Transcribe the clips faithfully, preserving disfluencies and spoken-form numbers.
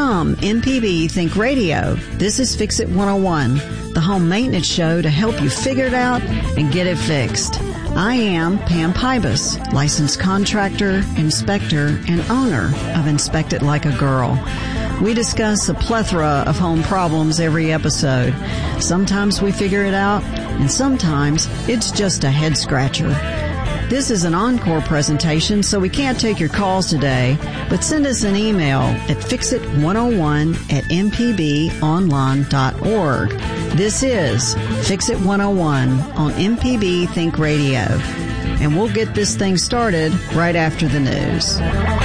From M P B Think Radio, this is Fix It one oh one, the home maintenance show to help you figure it out and get it fixed. I am Pam Pybus, licensed contractor, inspector, and owner of Inspect It Like a Girl. We discuss a plethora of home problems every episode. Sometimes we figure it out, and sometimes it's just a head scratcher. This is an encore presentation, so we can't take your calls today, but send us an email at fix it one oh one at m p b online dot org. This is Fix It one oh one on M P B Think Radio, and we'll get this thing started right after the news.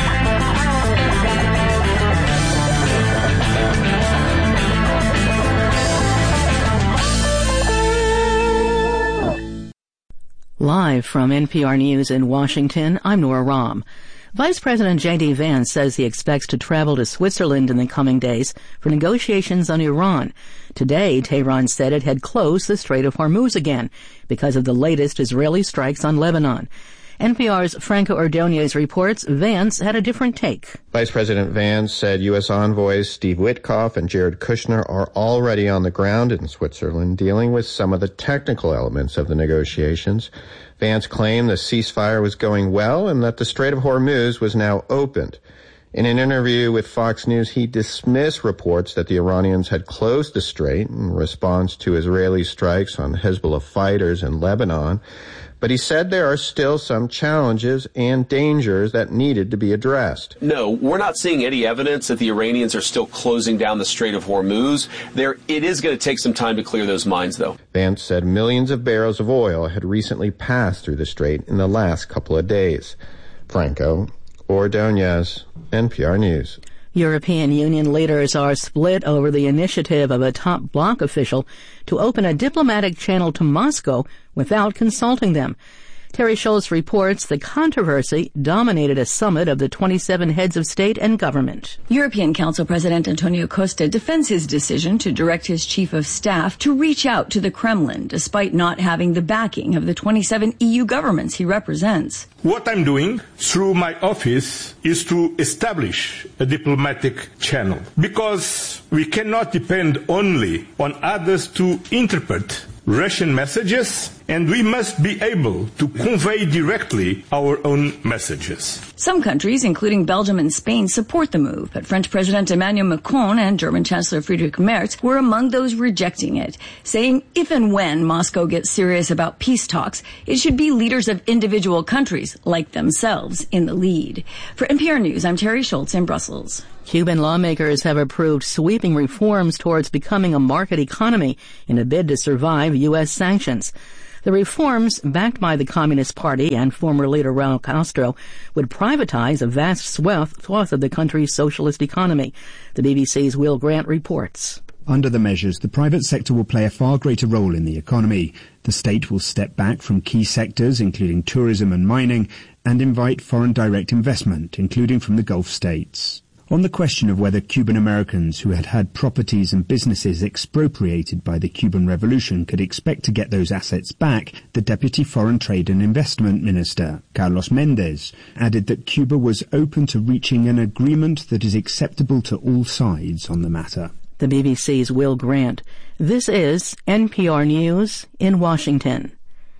Live from N P R News in Washington, I'm Nora Rahm. Vice President J D. Vance says he expects to travel to Switzerland in the coming days for negotiations on Iran. Today, Tehran said it had closed the Strait of Hormuz again because of the latest Israeli strikes on Lebanon. N P R's Franco Ordonez reports Vance had a different take. Vice President Vance said U S envoys Steve Witkoff and Jared Kushner are already on the ground in Switzerland dealing with some of the technical elements of the negotiations. Vance claimed the ceasefire was going well and that the Strait of Hormuz was now opened. In an interview with Fox News, he dismissed reports that the Iranians had closed the strait in response to Israeli strikes on Hezbollah fighters in Lebanon. But he said there are still some challenges and dangers that needed to be addressed. No, we're not seeing any evidence that the Iranians are still closing down the Strait of Hormuz. There, it is going to take some time to clear those mines, though. Vance said millions of barrels of oil had recently passed through the strait in the last couple of days. Franco Ordonez, N P R News. European Union leaders are split over the initiative of a top bloc official to open a diplomatic channel to Moscow without consulting them. Terry Schultz reports the controversy dominated a summit of the twenty-seven heads of state and government. European Council President Antonio Costa defends his decision to direct his chief of staff to reach out to the Kremlin despite not having the backing of the twenty-seven E U governments he represents. What I'm doing through my office is to establish a diplomatic channel because we cannot depend only on others to interpret Russian messages, and we must be able to convey directly our own messages. Some countries, including Belgium and Spain, support the move, but French President Emmanuel Macron and German Chancellor Friedrich Merz were among those rejecting it, saying if and when Moscow gets serious about peace talks, it should be leaders of individual countries, like themselves, in the lead. For N P R News, I'm Terry Schultz in Brussels. Cuban lawmakers have approved sweeping reforms towards becoming a market economy in a bid to survive U S sanctions. The reforms, backed by the Communist Party and former leader Raul Castro, would privatize a vast swath, swath of the country's socialist economy. The B B C's Will Grant reports. Under the measures, the private sector will play a far greater role in the economy. The state will step back from key sectors, including tourism and mining, and invite foreign direct investment, including from the Gulf states. On the question of whether Cuban Americans who had had properties and businesses expropriated by the Cuban Revolution could expect to get those assets back, the Deputy Foreign Trade and Investment Minister, Carlos Mendez, added that Cuba was open to reaching an agreement that is acceptable to all sides on the matter. The B B C's Will Grant. This is N P R News in Washington.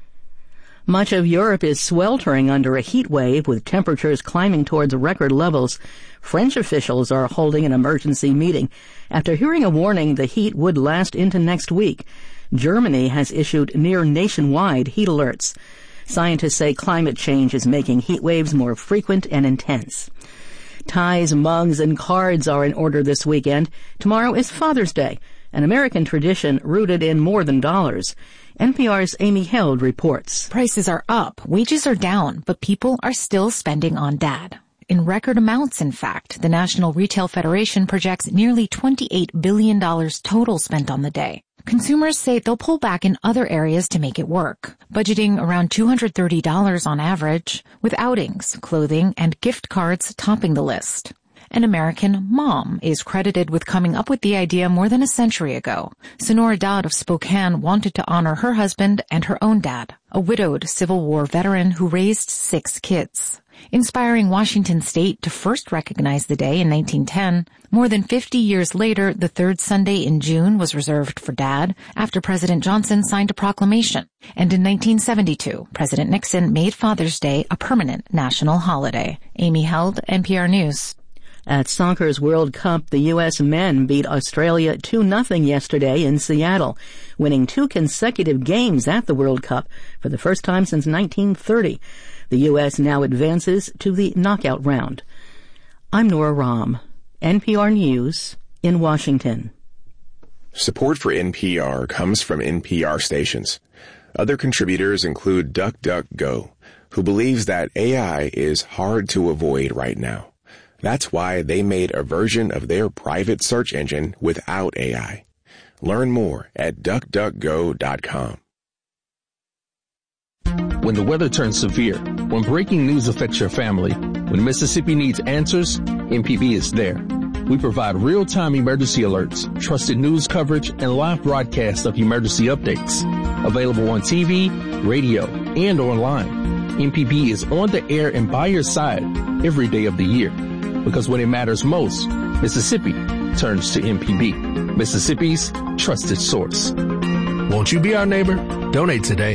Much of Europe is sweltering under a heat wave with temperatures climbing towards record levels. French officials are holding an emergency meeting after hearing a warning the heat would last into next week. Germany has issued near nationwide heat alerts. Scientists say climate change is making heat waves more frequent and intense. Ties, mugs, and cards are in order this weekend. Tomorrow is Father's Day, an American tradition rooted in more than dollars. N P R's Amy Held reports. Prices are up, wages are down, but people are still spending on dad. In record amounts, in fact. The National Retail Federation projects nearly twenty-eight billion dollars total spent on the day. Consumers say they'll pull back in other areas to make it work, budgeting around two hundred thirty dollars on average, with outings, clothing, and gift cards topping the list. An American mom is credited with coming up with the idea more than a century ago. Sonora Dodd of Spokane wanted to honor her husband and her own dad, a widowed Civil War veteran who raised six kids. inspiring Washington state to first recognize the day in nineteen ten. More than fifty years later, the third Sunday in June was reserved for Dad after President Johnson signed a proclamation. And in nineteen seventy-two, President Nixon made Father's Day a permanent national holiday. Amy Held, N P R News. At soccer's World Cup, the U S men beat Australia two nothing yesterday in Seattle, winning two consecutive games at the World Cup for the first time since nineteen thirty. The U S now advances to the knockout round. I'm Nora Rahm, N P R News in Washington. Support for N P R comes from N P R stations. Other contributors include DuckDuckGo, who believes that A I is hard to avoid right now. That's why they made a version of their private search engine without A I. Learn more at duck duck go dot com. When the weather turns severe, when breaking news affects your family, when Mississippi needs answers, M P B is there. We provide real-time emergency alerts, trusted news coverage, and live broadcasts of emergency updates. Available on T V, radio, and online. M P B is on the air and by your side every day of the year. Because when it matters most, Mississippi turns to M P B, Mississippi's trusted source. Won't you be our neighbor? Donate today.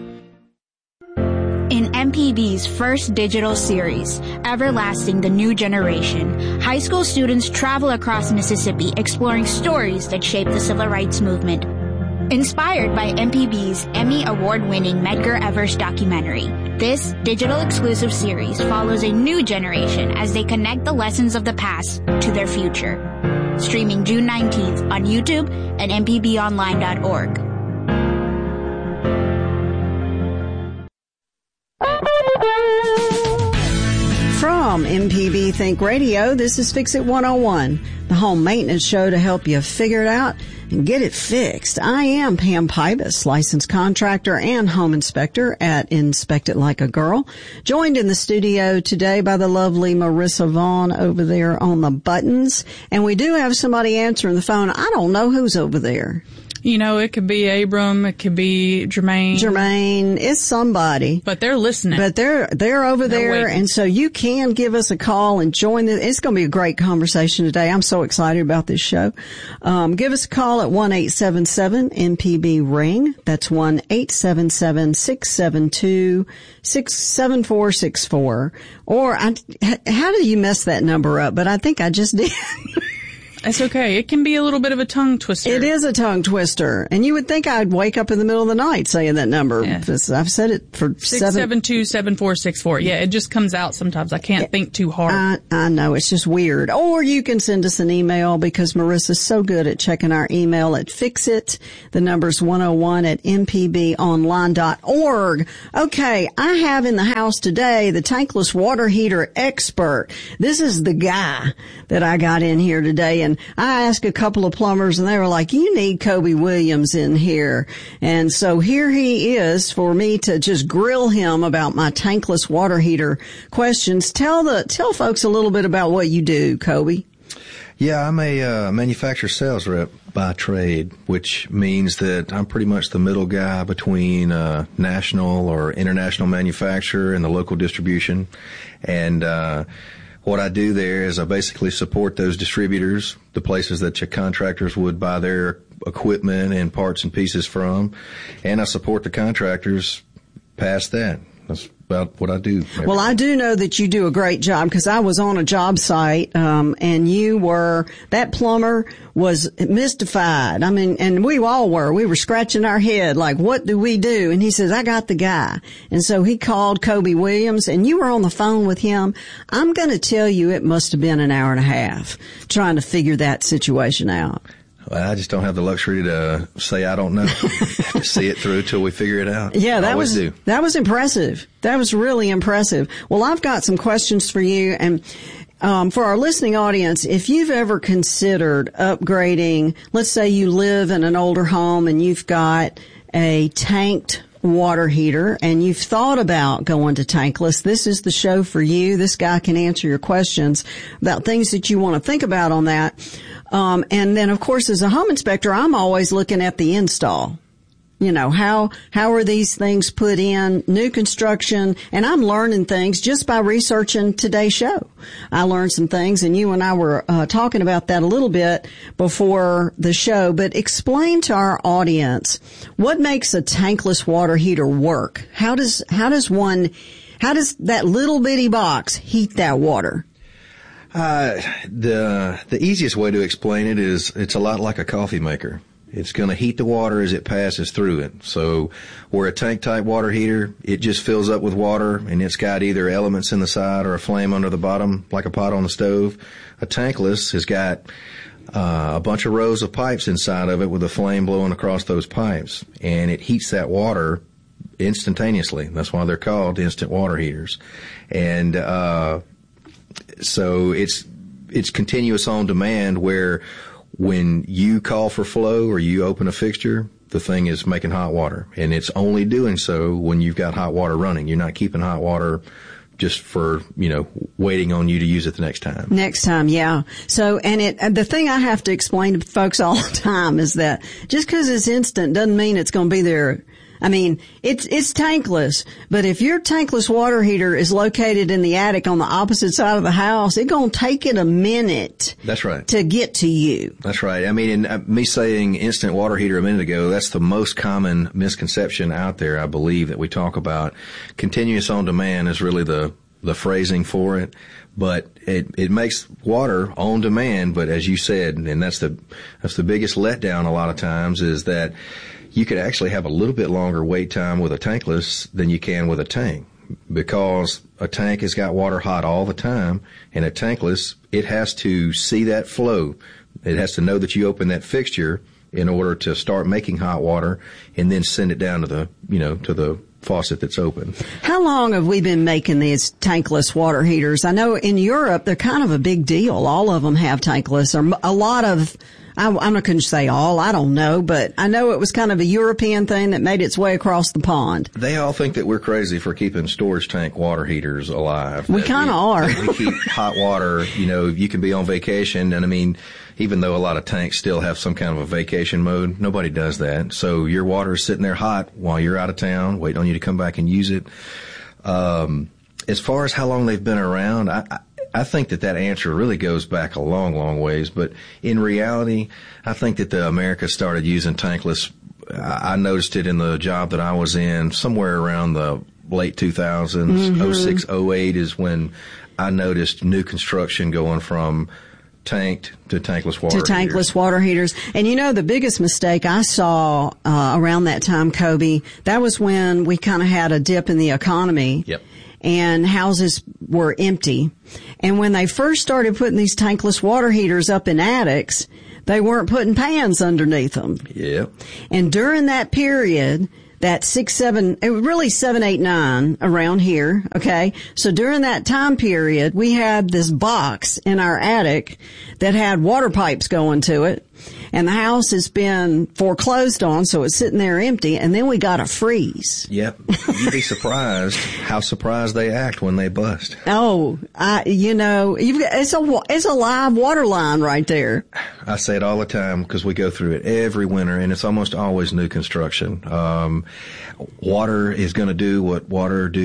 In M P B's first digital series, Everlasting the New Generation, high school students travel across Mississippi exploring stories that shaped the civil rights movement. Inspired by M P B's Emmy Award-winning Medgar Evers documentary, this digital exclusive series follows a new generation as they connect the lessons of the past to their future. Streaming June nineteenth on YouTube and m p b online dot org. From M P B Think Radio, this is Fix It one oh one, the home maintenance show to help you figure it out and get it fixed. I am Pam Pybus, licensed contractor and home inspector at Inspect It Like a Girl. Joined in the studio today by the lovely Marissa Vaughn over there on the buttons. And we do have somebody answering the phone. I don't know who's over there. You know, it could be Abram, it could be Jermaine. Jermaine, it's somebody. But they're listening. But they're, they're over they're there. waiting. And so you can give us a call and join the, it's going to be a great conversation today. I'm so excited about this show. Um, give us a call at one eight seven seven M P B ring. That's one eight seven seven six seven two six seven four six four. Or I, how do you mess that number up? But I think I just did. It's okay. It can be a little bit of a tongue twister. It is a tongue twister. And you would think I'd wake up in the middle of the night saying that number. Yeah. I've said it for six seven. seven two seven four six four. Yeah, it just comes out sometimes. I can't think too hard. I, I know. It's just weird. Or you can send us an email because Marissa's so good at checking our email at Fixit. The number's one oh one at m p b online dot org. Okay. I have in the house today the tankless water heater expert. This is the guy that I got in here today. And I asked a couple of plumbers and they were like, you need Kobe Williams in here. And so here he is for me to just grill him about my tankless water heater questions. Tell the, tell folks a little bit about what you do, Kobe. Yeah, I'm a uh, manufacturer sales rep by trade, which means that I'm pretty much the middle guy between uh national or international manufacturer and the local distribution. And, uh, what I do there is I basically support those distributors, the places that your contractors would buy their equipment and parts and pieces from, and I support the contractors past that. That's about what I do. Well, I do know that you do a great job because I was on a job site, um, and you were, that plumber was mystified. I mean, and we all were. We were scratching our head like, what do we do? And he says, I got the guy. And so he called Kobe Williams and you were on the phone with him. I'm going to tell you it must have been an hour and a half trying to figure that situation out. Well, I just don't have the luxury to say I don't know. See it through till we figure it out. Yeah, that Always was do. that was impressive. That was really impressive. Well, I've got some questions for you, and um, for our listening audience, if you've ever considered upgrading, let's say you live in an older home and you've got a tanked water heater and you've thought about going to tankless, this is the show for you. This guy can answer your questions about things that you want to think about on that. Um, and then, of course, as a home inspector, I'm always looking at the install. You know, how, how are these things put in, new construction? And I'm learning things just by researching today's show. I learned some things, and you and I were uh, talking about that a little bit before the show. But explain to our audience, what makes a tankless water heater work? How does, how does one, how does that little bitty box heat that water? Uh, the, the easiest way to explain it is it's a lot like a coffee maker. It's going to heat the water as it passes through it. So where a tank-type water heater, it just fills up with water, and it's got either elements in the side or a flame under the bottom, like a pot on the stove. A tankless has got uh, a bunch of rows of pipes inside of it with a flame blowing across those pipes, and it heats that water instantaneously. That's why they're called instant water heaters. And uh So it's it's continuous on demand, where when you call for flow or you open a fixture, the thing is making hot water. And it's only doing so when you've got hot water running. You're not keeping hot water just for, you know, waiting on you to use it the next time. Next time, yeah. So, and it, the thing I have to explain to folks all the time is that just because it's instant doesn't mean it's going to be there. I mean, it's, it's tankless, but if your tankless water heater is located in the attic on the opposite side of the house, it's going to take it a minute. That's right. To get to you. That's right. I mean, and uh, me saying instant water heater a minute ago, that's the most common misconception out there, I believe, that we talk about. Continuous on demand is really the, the phrasing for it. But it, it makes water on demand, but as you said, and that's the, that's the biggest letdown a lot of times, is that you could actually have a little bit longer wait time with a tankless than you can with a tank, because a tank has got water hot all the time, and a tankless, it has to see that flow. It has to know that you open that fixture in order to start making hot water, and then send it down to the, you know, to the faucet that's open. How long have we been making these tankless water heaters? I know in Europe they're kind of a big deal. All of them have tankless, or a lot of, I, I'm not going to say all, I don't know, but I know it was kind of a European thing that made its way across the pond. They all think that we're crazy for keeping storage tank water heaters alive. We kind of are. We keep hot water, you know, you can be on vacation, and I mean, even though a lot of tanks still have some kind of a vacation mode, nobody does that. So your water is sitting there hot while you're out of town, waiting on you to come back and use it. Um, as far as how long they've been around, I, I I think that that answer really goes back a long, long ways. But in reality, I think that the America started using tankless. I noticed it in the job that I was in somewhere around the late two thousands. Mm-hmm. oh six, oh eight is when I noticed new construction going from tanked to tankless water to tankless heaters. water heaters. And you know, the biggest mistake I saw uh, around that time, Kobe, that was when we kind of had a dip in the economy. Yep. And houses were empty. And when they first started putting these tankless water heaters up in attics, they weren't putting pans underneath them. Yeah. And during that period, that six, seven, it was really seven, eight, nine around here, okay? So during that time period, we had this box in our attic that had water pipes going to it. And the house has been foreclosed on, so it's sitting there empty, and then we got a freeze. Yep. You'd be surprised how surprised they act when they bust. Oh, I, you know, you've got, it's a, it's a live water line right there. I say it all the time because we go through it every winter, and it's almost always new construction. Um, water is going to do what water do.